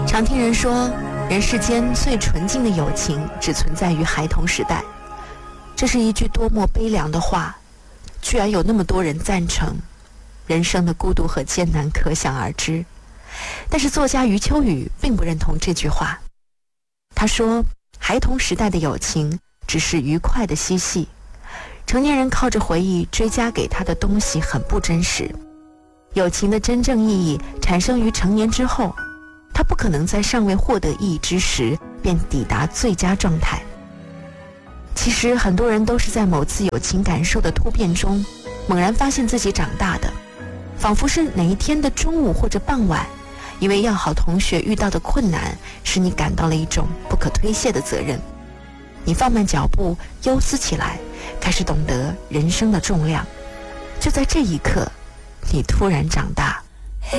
常听人说，人世间最纯净的友情只存在于孩童时代，这是一句多么悲凉的话，居然有那么多人赞成。人生的孤独和艰难可想而知。但是作家余秋雨并不认同这句话。他说，孩童时代的友情只是愉快的嬉戏，成年人靠着回忆追加给他的东西很不真实。友情的真正意义产生于成年之后，它不可能在尚未获得意义之时便抵达最佳状态。其实很多人都是在某次友情感受的突变中，猛然发现自己长大的，仿佛是哪一天的中午或者傍晚，一位要好同学遇到的困难使你感到了一种不可推卸的责任。你放慢脚步，忧思起来，开始懂得人生的重量。就在这一刻，你突然长大。